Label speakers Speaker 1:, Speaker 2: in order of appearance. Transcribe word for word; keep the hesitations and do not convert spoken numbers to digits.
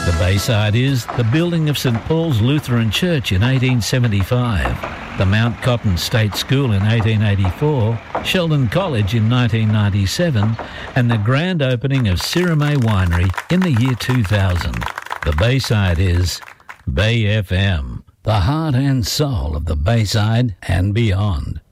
Speaker 1: The Bayside is the building of St Paul's Lutheran Church in eighteen seventy-five, the Mount Cotton State School in eighteen eighty-four, Sheldon College in nineteen ninety-seven, and the grand opening of Sirime Winery in the year two thousand. The Bayside is Bay F M, the heart and soul of the Bayside and beyond.